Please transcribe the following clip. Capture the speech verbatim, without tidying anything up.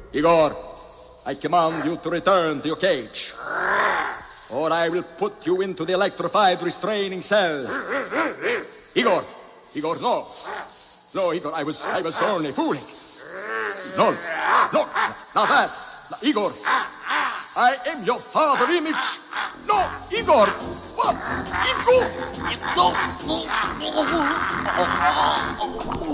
Igor, I command you to return to your cage, or I will put you into the electrified restraining cell. Igor! Igor, no! No, Igor, I was, I was only fooling. No, no, now that, Igor, I am your father image. No, Igor! What? Igor! No, no, no.